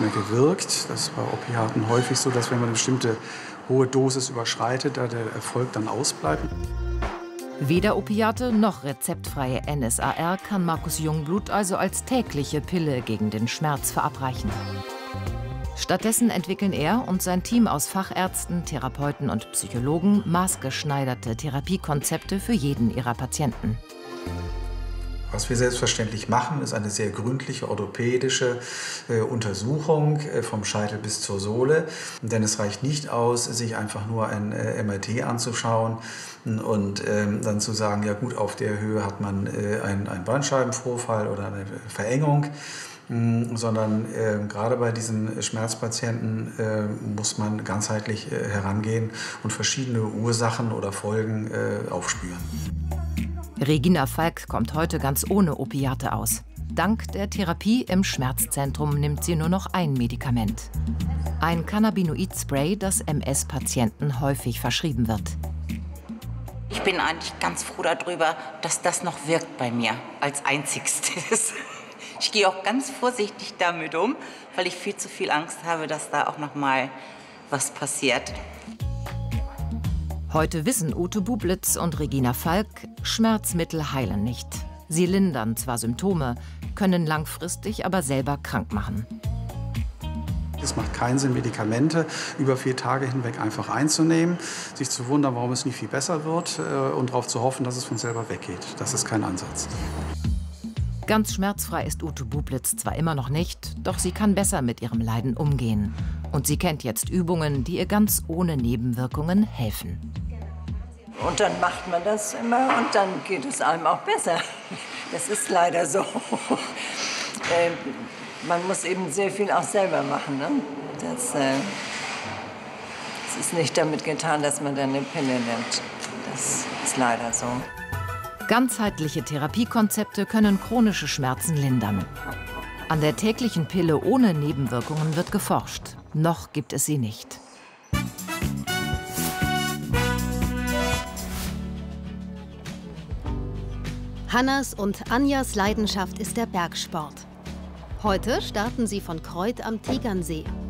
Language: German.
mehr gewirkt. Das ist bei Opiaten häufig so, dass wenn man eine bestimmte hohe Dosis überschreitet, da der Erfolg dann ausbleibt. Weder Opiate noch rezeptfreie NSAR kann Markus Jungblut also als tägliche Pille gegen den Schmerz verabreichen. Stattdessen entwickeln er und sein Team aus Fachärzten, Therapeuten und Psychologen maßgeschneiderte Therapiekonzepte für jeden ihrer Patienten. Was wir selbstverständlich machen, ist eine sehr gründliche orthopädische Untersuchung vom Scheitel bis zur Sohle. Denn es reicht nicht aus, sich einfach nur ein MRT anzuschauen und dann zu sagen, ja gut, auf der Höhe hat man einen Bandscheibenvorfall oder eine Verengung. Sondern gerade bei diesen Schmerzpatienten muss man ganzheitlich herangehen und verschiedene Ursachen oder Folgen aufspüren. Regina Falk kommt heute ganz ohne Opiate aus. Dank der Therapie im Schmerzzentrum nimmt sie nur noch ein Medikament. Ein Cannabinoid-Spray, das MS-Patienten häufig verschrieben wird. Ich bin eigentlich ganz froh darüber, dass das noch wirkt bei mir als einzigstes. Ich gehe auch ganz vorsichtig damit um, weil ich viel zu viel Angst habe, dass da auch noch mal was passiert. Heute wissen Ute Bublitz und Regina Falk, Schmerzmittel heilen nicht. Sie lindern zwar Symptome, können langfristig aber selber krank machen. Es macht keinen Sinn, Medikamente über 4 Tage hinweg einfach einzunehmen, sich zu wundern, warum es nicht viel besser wird und darauf zu hoffen, dass es von selber weggeht. Das ist kein Ansatz. Ganz schmerzfrei ist Ute Bublitz zwar immer noch nicht, doch sie kann besser mit ihrem Leiden umgehen. Und sie kennt jetzt Übungen, die ihr ganz ohne Nebenwirkungen helfen. Und dann macht man das immer und dann geht es einem auch besser. Das ist leider so. Man muss eben sehr viel auch selber machen. Ne? Das ist nicht damit getan, dass man dann eine Pille nimmt. Das ist leider so. Ganzheitliche Therapiekonzepte können chronische Schmerzen lindern. An der täglichen Pille ohne Nebenwirkungen wird geforscht. Noch gibt es sie nicht. Hannas und Anjas Leidenschaft ist der Bergsport. Heute starten sie von Kreuth am Tegernsee.